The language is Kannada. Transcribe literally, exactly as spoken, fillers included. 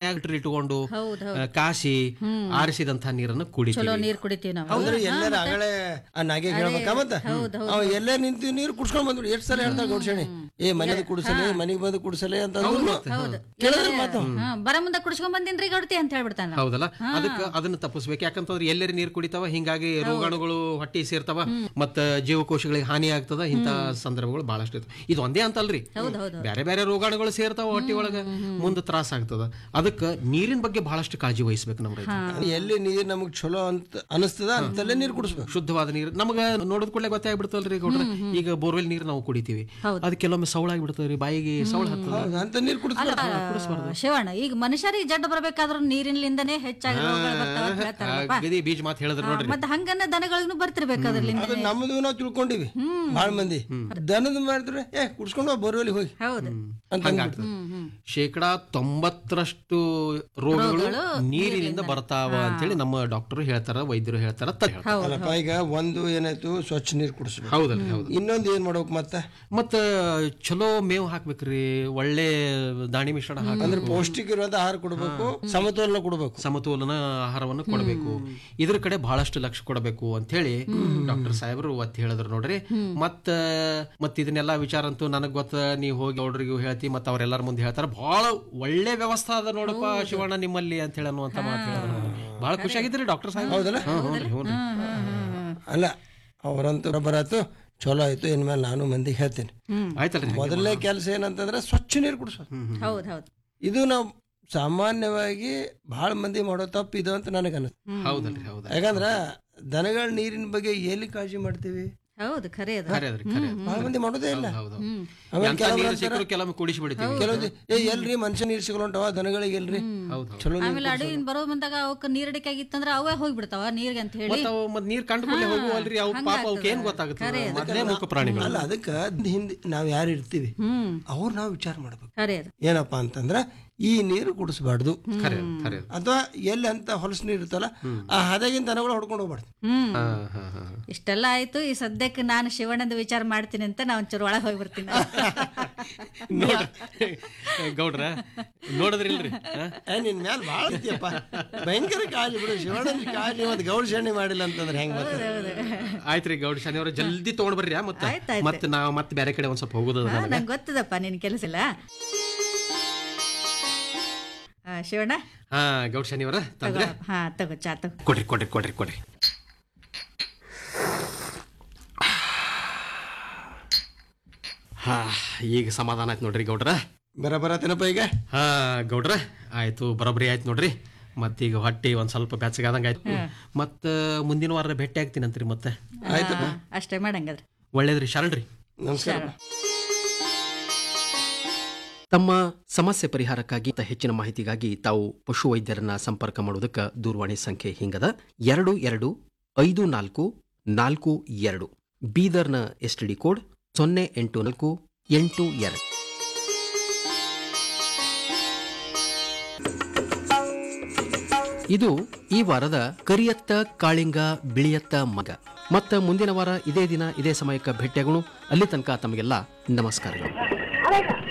ಮನ್ಯಾಗ ಇಟ್ಕೊಂಡು ಕಾಸಿ ಆರಿಸಿದಂತ ನೀರನ್ನು ಕುಡಿತೀವಿ. ನೀರ್ ಕುಡಿತೀವಿ ನಾವು. ಅಂದ್ರೆ ಎಲ್ಲರ ಆಗಲೇ ಆ ನಾಗೆ ಹೇಳ್ಬೇಕ ಮತ್ತ ಅವ ಎಲ್ಲೇ ನಿಂತು ನೀರು ಕುಡ್ಸ್ಕೊಂಡ್ ಬಂದ್ರು. ಎಷ್ಟ್ ಸಲ ಹೇಳ್ತಾರ ಗೌಡ್ಸಣಿ, ಏ ಮನೆದು ಕುಡಿಸಲೇ ಮನೆಗೆ ಬಂದು ಕುಡಿಸಲೇ ಅಂತ ಕೇಳಿದ್ರೆ ಮಾತು ಬರ ಮುಂದೆ ಕುಡ್ಸ್ಕೊಂಡ್ ಬಂದಿನ್ರಿ ಗೌಡ್ತಿ ಅಂತ ಹೇಳ್ಬಿಡ್ತಾನ. ಹೌದಲ್ಲ, ಅದಕ್ಕೆ ಅದನ್ನ ತಪ್ಪಿಸ್ಬೇಕು. ಯಾಕಂತಂದ್ರೆ ಎಲ್ಲರೂ ನೀರು ಕುಡಿತಾವ, ಹಿಂಗಾಗಿ ರೋಗಾಣುಗಳು ಹೊಟ್ಟಿ ಸೇರ್ತಾವ, ಮತ್ತ ಜೀವಕೋಶಗಳಿಗೆ ಹಾನಿ ಆಗ್ತದ. ಇಂತ ಸಂದರ್ಭಗಳು ಬಹಳಷ್ಟು ಇರ್ತವೆ. ಇದು ಒಂದೇ ಅಂತಲ್ರಿ, ಬೇರೆ ಬೇರೆ ರೋಗಾಣುಗಳು ಸೇರ್ತಾವ ಹೊಟ್ಟಿ ಒಳಗ, ಮುಂದೆ ತ್ರಾಸ ಆಗ್ತದ. ಅದಕ್ಕೆ ನೀರಿನ ಬಗ್ಗೆ ಬಹಳಷ್ಟು ಕಾಳಜಿ ವಹಿಸ್ಬೇಕು ನಮ್ಮ ರೈತ. ಎಲ್ಲಿ ನೀರ್ ನಮಗ್ ಚಲೋ ಅಂತ ಅನಿಸ್ತದ ಅಂತಲ್ಲೇ ನೀರು ಕುಡಿಸ್ಬೇಕು. ಶುದ್ಧವಾದ ನೀರು ನಮಗ ನೋಡಿದ ಕೂಡಲೇ ಗೊತ್ತಾಗ್ಬಿಡ್ತಲ್ರಿ ಗೌಡ್ರ. ಈಗ ಬೋರ್ವೆಲ್ ನೀರು ನಾವು ಕುಡಿತೀವಿ, ಅದು ಕೆಲವೊಮ್ಮೆ ಸೌಳಾಗಿ ಬಿಡ್ತದ್ರಿ, ಬಾಯಿಗೆ ಸೌಳ ಹತ್ತದ ಅಂತ ನೀರು ಕುಡಿಸ್ಬಾರ್ದು. ಶಿವಣ್ಣ, ಈಗ ಮನುಷ್ಯರಿಗೆ ಜಡ್ಡ ಬರ್ಬೇಕಾದ್ರೂ ನೀರಿನಿಂದನೇ ಹೆಚ್ಚಾಗಿ ಬೀಜ ಮಾತು ಹೇಳಿದ್ರೆ ನೋಡ್ರಿ. ಮತ್ತೆ ಹಂಗನ್ನ ದನಗಳಿಗೂ ಬರ್ತಿರ್ಬೇಕು ಅದ್ರಲ್ಲಿಂದ. ನಮ್ದು ನಾವು ತಿಳ್ಕೊಂಡಿವಿ ಬಾಳ ಮಂದಿ. ದನದ ಮಾಡಿದ್ರೆ ಏ ಕುಡ್ಸ್ಕೊಂಡು ಬೋರ್ವೆಲ್ ಹೋಗಿ ಹಂಗಾಗ್ತದೆ. ಶೇಕಡಾ ತೊಂಬತ್ತರಷ್ಟು ರೋಗಗಳು ನೀರಿನಿಂದ ಬರ್ತಾವ ಅಂತೇಳಿ ನಮ್ಮ ಡಾಕ್ಟರ್ ಹೇಳ್ತಾರ, ವೈದ್ಯರು ಹೇಳ್ತಾರ. ಅಲ್ಲಪ್ಪ, ಈಗ ಒಂದು ಏನಾಯ್ತು, ಸ್ವಚ್ಛ ನೀರು ಕುಡಿಸ್ಬೇಕು. ಹೌದಲ್ಲ, ಹೌದು. ಇನ್ನೊಂದು ಏನ್ ಮಾಡ್ಬೇಕು ಮತ್ತೆ ಮತ್ತ ಚಲೋ ಮೇವು ಹಾಕ್ಬೇಕ್ರಿ, ಒಳ್ಳೆ ದಾಣಿ ಮಿಶ್ರಣ ಹಾಕಿ, ಅಂದ್ರೆ ಪೌಷ್ಟಿಕ ಇರುವಂತ ಆಹಾರ ಕೊಡಬೇಕು, ಸಮತೋಲನ ಕೊಡಬೇಕು, ಸಮತೋಲನ ಆಹಾರವನ್ನು ಕೊಡಬೇಕು. ಇದ್ರ ಕಡೆ ಬಹಳಷ್ಟು ಲಕ್ಷ್ಯ ಕೊಡಬೇಕು ಅಂತ ಹೇಳಿ ಡಾಕ್ಟರ್ ಸಾಹೇಬರು ಒತ್ತಿ ಹೇಳಿದ್ರು ನೋಡ್ರಿ. ಮತ್ತ ಮತ್ ಇದನ್ನೆಲ್ಲಾ ವಿಚಾರ ಅಂತೂ ನನಗ್ ಗೊತ್ತ, ನೀವ್ ಹೋಗಿ ಅವ್ರಿಗೂ ಹೇಳ್ತಿ, ಮತ್ತ ಅವ್ರೆಲ್ಲಾರ ಮುಂದೆ ಹೇಳ್ತಾರ, ಬಹಳ ಒಳ್ಳೆ ವ್ಯವಸ್ಥೆ ಅದ ನೋಡಪ್ಪ ಶಿವಣ್ಣ ನಿಮ್ಮಲ್ಲಿ ಅಂತ ಹೇಳಿ ಅನ್ನುವಂತ ಮಾತು ಹೇಳಿದ್ರು. ಬಹಳ ಖುಷಿ ಆಗಿದ್ರಿ ಡಾಕ್ಟರ್ ಸಾಹೇಬ್. ಹೌದಲ್ಲ? ಅಲ್ಲ, ಅವರಂತೂ ಬರಾತು, ಚಲೋ ಆಯ್ತು. ಇನ್ಮೇಲೆ ನಾನು ಮಂದಿಗೆ ಹೇಳ್ತೇನೆ. ಆಯ್ತಲ್ರಿ, ಮೊದಲನೇ ಕೆಲಸ ಏನಂತಂದ್ರೆ ಸ್ವಚ್ಛ ನೀರು ಕುಡಿಸೋದು. ಇದು ನಾವು ಸಾಮಾನ್ಯವಾಗಿ ಬಹಳ ಮಂದಿ ಮಾಡೋ ತಪ್ಪು ಇದು ಅಂತ ನನಗೆ ಅನಿಸ್ತು. ಹೌದಲ್ರಿ, ಹೌದು. ಯಾಕಂದ್ರ ದನಗಳ ನೀರಿನ ಬಗ್ಗೆ ಎಲ್ಲಿ ಕಾಳಜಿ ಮಾಡ್ತೀವಿ? ಹೌದು, ಖರೆ ಅದು. ಬಹಳ ಮಂದಿ ಮಾಡೋದೇ ಇಲ್ಲ. ಕೆಲವೊಮ್ಮೆ ಕುಡಿಸಿಬಿಡ್ತೀವಿ. ಕೆಲವೊಂದು ಏ ಎಲ್ರಿ ಮನುಷ್ಯ ನೀರು ಸಿಗಲುಂಟವ, ದನಗಳಿಗೆ ಎಲ್ರಿ ಚಲೋ. ಆಮೇಲೆ ಅಡುಗೆ ಬರೋ ಬಂದಾಗ ಅವಕ್ಕೆ ನೀರಡಿಕೆ ಆಗಿತ್ತಂದ್ರ ಅವೇ ಹೋಗ್ಬಿಡ್ತಾವ ನೀರಿಗೆ ಅಂತ ಹೇಳಿ. ನೀರ್ ಕಂಡುಕೊಳ್ಳಿ ಹೋಗುವಲ್ರಿ, ಅವು ಪಾಪ ಅವಕ್ಕೆ ಏನ್ ಗೊತ್ತಾಗುತ್ತೆ, ಮೊದಲೇ ಮುಖ ಪ್ರಾಣಿಗಳು. ಅಲ್ಲ, ಅದಕ್ಕ ಹಿಂದೆ ನಾವ್ ಯಾರು ಇರ್ತೀವಿ ಅವ್ರು ನಾವು ವಿಚಾರ ಮಾಡ್ಬೇಕು. ಏನಪ್ಪಾ ಅಂತಂದ್ರ ಈ ನೀರು ಕುಡಿಸಬಾರ್ದು, ಅಥವಾ ಎಲ್ಲಿ ಅಂತ ಹೊಲಸು ನೀರು ಇರ್ತಲ್ಲ ಆ ಹದಗಿನ ದನಗಳು ಹೊಡ್ಕೊಂಡು ಹೋಗ್ಬಾರ್ದು. ಇಷ್ಟೆಲ್ಲ ಆಯ್ತು. ಈ ಸದ್ಯಕ್ಕೆ ನಾನು ಶಿವಣ್ಣದ ವಿಚಾರ ಮಾಡ್ತೀನಿ ಅಂತ ನಾ ಒಂಚೂರು ಒಳಗೆ ಹೋಗಿ ಬರ್ತೀನಿ. ಗೌಡ್ರ ನೋಡಿದ್ರಿಲ್ರಿ, ನಿನ್ ಮ್ಯಾಲ ಬಾಳ ಐತಿಯಪ್ಪ, ಭಯಂಕರ ಕಾಳಜಿ ಬಿಡು. ಶಿವಣ್ಣನ ಕಾಳಜಿ ಒಂದು ಗೌಡ ಶಾಣಿ ಮಾಡಿಲ್ಲ ಅಂತಂದ್ರೆ ಹೆಂಗ್ ಬರ್ತದೆ? ಆಯ್ತ್ರಿ ಗೌಡ ಶಾಣಿ ಅವ್ರ ಜಲ್ದಿ ತಗೊಂಡ್ ಬರ್ರಿ. ಮತ್ತೆ ಮತ್ತೆ ನಾವ್ ಮತ್ತೆ ಬೇರೆ ಕಡೆ ಒಂದ್ ಸ್ವಲ್ಪ ಹೋಗೋದ. ನಂಗೆ ಗೊತ್ತದಪ್ಪ ನಿನ್ ಕೆಲಸ ಇಲ್ಲ. ಶಿವಣ್ಣ, ಹಾ ಗೌಡ ಶಾಣಿ ಅವರ ತಂದ್ರೆ ಹಾ ತಗೋ, ಚಾ ತಗೋ, ಕೊಡ್ರಿ ಕೊಡ್ರಿ ಕೊಡ್ರಿ ಕೊಡ್ರಿ. ಹಾ, ಈಗ ಸಮಾಧಾನ ಆಯ್ತು ನೋಡ್ರಿ ಗೌಡ್ರ. ಬರಬರತೇನಪ್ಪ ಈಗ? ಹಾ ಗೌಡ್ರ, ಆಯ್ತು, ಬರೋಬ್ಬರಿ ಆಯ್ತು ನೋಡ್ರಿ. ಮತ್ತೀಗ ಹೊಟ್ಟಿ ಒಂದ್ ಸ್ವಲ್ಪ ಬೆಚ್ಚಗಾದಂಗ ಆಯ್ತು. ಮತ್ತ ಮುಂದಿನ ವಾರ ಭೇಟಿ ಆಗ್ತೀನಂತ್ರಿ. ಮತ್ತೆ ಆಯ್ತಪ್ಪ, ಅಷ್ಟೇ ಮಾಡಂಗದ್ರಿ. ಒಳ್ಳೇದ್ರಿ, ಶರಣ್ರಿ, ನಮಸ್ಕಾರ. ತಮ್ಮ ಸಮಸ್ಯೆ ಪರಿಹಾರಕ್ಕಾಗಿ ಹೆಚ್ಚಿನ ಮಾಹಿತಿಗಾಗಿ ತಾವು ಪಶುವೈದ್ಯರನ್ನ ಸಂಪರ್ಕ ಮಾಡುವುದಕ್ಕೆ ದೂರವಾಣಿ ಸಂಖ್ಯೆ ಹಿಂಗದ: ಎರಡು ಎರಡು ಐದು ನಾಲ್ಕು ನಾಲ್ಕು ಎರಡು. ಬೀದರ್ನ ಎಸ್ಟಿಡಿ ಕೋಡ್ ಸೊನ್ನೆ ಎಂಟು ನಾಲ್ಕು ಎಂಟು ಎರಡು. ಇದು ಈ ವಾರದ ಕರಿಯತ್ತ ಕಾಳಿಂಗ ಬಿಳಿಯತ್ತ ಮಗ. ಮತ್ತ ಮುಂದಿನ ವಾರ ಇದೇ ದಿನ ಇದೇ ಸಮಯಕ್ಕೆ ಭೇಟಿಯಾಗೋಣ. ಅಲ್ಲಿ ತನಕ ತಮಗೆಲ್ಲ ನಮಸ್ಕಾರಗಳು.